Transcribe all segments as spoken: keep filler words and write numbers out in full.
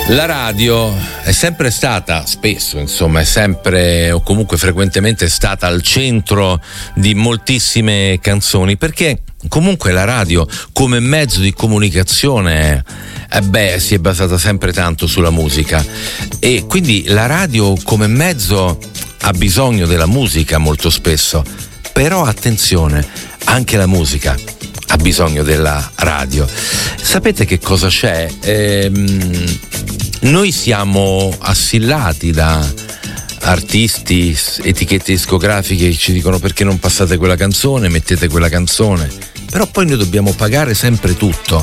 La radio è sempre stata, spesso insomma, è sempre o comunque frequentemente stata al centro di moltissime canzoni, perché comunque la radio come mezzo di comunicazione eh beh, si è basata sempre tanto sulla musica, e quindi la radio come mezzo ha bisogno della musica molto spesso, però attenzione, anche la musica ha bisogno della radio. Sapete che cosa c'è? Ehm, noi siamo assillati da artisti, etichette discografiche che ci dicono: perché non passate quella canzone, mettete quella canzone, però poi noi dobbiamo pagare sempre tutto,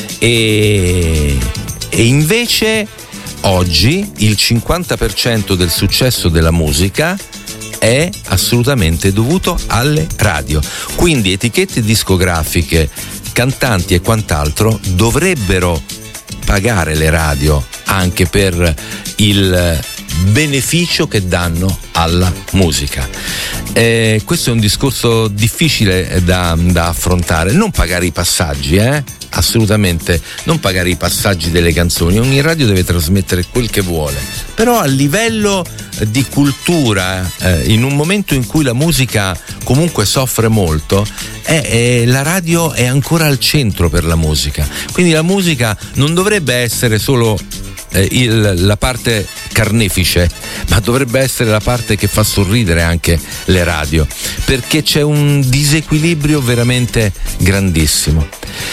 e, e invece oggi il cinquanta per cento del successo della musica è assolutamente dovuto alle radio. Quindi etichette discografiche, cantanti e quant'altro dovrebbero pagare le radio anche per il beneficio che danno alla musica. Eh, questo è un discorso difficile da, da affrontare. Non pagare i passaggi, eh? Assolutamente non pagare i passaggi delle canzoni. Ogni radio deve trasmettere quel che vuole, però a livello di cultura, eh, in un momento in cui la musica comunque soffre molto, eh, eh, la radio è ancora al centro per la musica. Quindi la musica non dovrebbe essere solo eh, il, la parte carnefice, ma dovrebbe essere la parte che fa sorridere anche le radio, perché c'è un disequilibrio veramente grandissimo.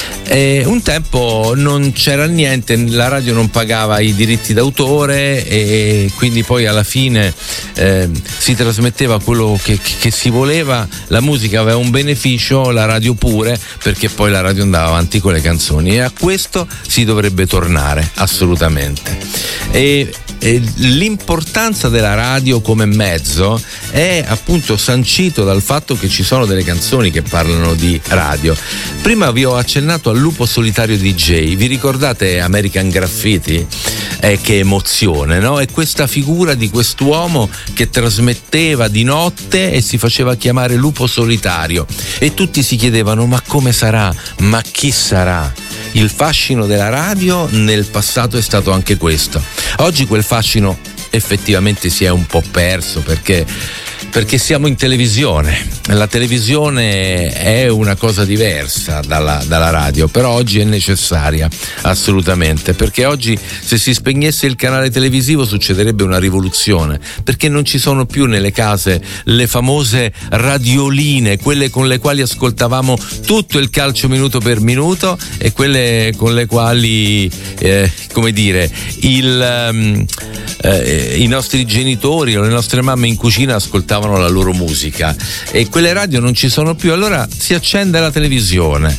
E un tempo non c'era niente, la radio non pagava i diritti d'autore e quindi poi alla fine eh, si trasmetteva quello che, che si voleva, la musica aveva un beneficio, la radio pure, perché poi la radio andava avanti con le canzoni, e a questo si dovrebbe tornare assolutamente. E l'importanza della radio come mezzo è appunto sancito dal fatto che ci sono delle canzoni che parlano di radio. Prima vi ho accennato al Lupo Solitario D J, vi ricordate American Graffiti? Eh, che emozione, no? E questa figura di quest'uomo che trasmetteva di notte e si faceva chiamare Lupo Solitario, e tutti si chiedevano: ma come sarà? Ma chi sarà? Il fascino della radio nel passato è stato anche questo. Oggi quel fascino effettivamente si è un po' perso, perché perché siamo in televisione. La televisione è una cosa diversa dalla, dalla radio, però oggi è necessaria assolutamente, perché oggi se si spegnesse il canale televisivo succederebbe una rivoluzione, perché non ci sono più nelle case le famose radioline, quelle con le quali ascoltavamo tutto il calcio minuto per minuto, e quelle con le quali eh, come dire il um, eh, i nostri genitori o le nostre mamme in cucina ascoltavano la loro musica, e quelle radio non ci sono più. Allora si accende la televisione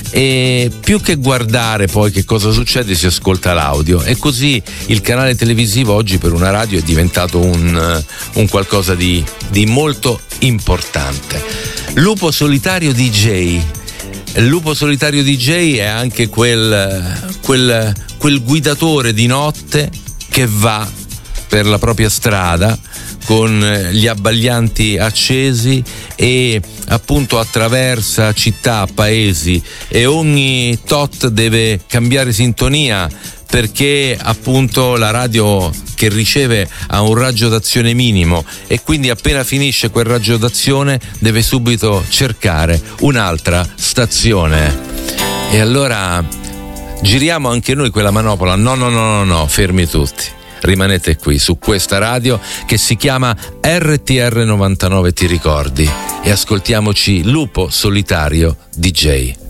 e più che guardare poi che cosa succede si ascolta l'audio, e così il canale televisivo oggi per una radio è diventato un, un qualcosa di, di molto importante. Lupo Solitario D J. Il Lupo Solitario D J è anche quel, quel, quel guidatore di notte che va per la propria strada con gli abbaglianti accesi e appunto attraversa città, paesi, e ogni tot deve cambiare sintonia, perché appunto la radio che riceve ha un raggio d'azione minimo, e quindi appena finisce quel raggio d'azione deve subito cercare un'altra stazione. E allora giriamo anche noi quella manopola. No, no, no, no, no, fermi tutti. Rimanete qui su questa radio che si chiama R T R novantanove, ti ricordi? E ascoltiamoci Lupo Solitario D J.